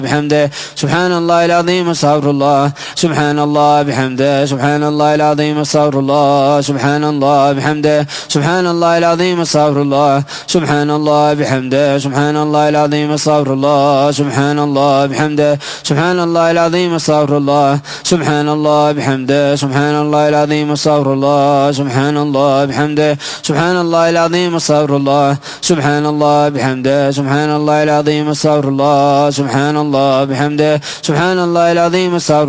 بحمده سبحان الله العظيم استغفر الله سبحان الله بحمده سبحان الله العظيم استغفر الله سبحان الله بحمده سبحان الله العظيم استغفر الله سبحان الله بحمده سبحان الله العظيم استغفر الله سبحان الله بحمده سبحان الله العظيم استغفر الله سبحان الله بحمده سبحان الله العظيم استغفر الله سبحان الله بحمده سبحان الله العظيم استغفر الله سبحان الله بحمده سبحان الله العظيم استغفر الله سبحان الله بحمده سبحان الله العظيم استغفر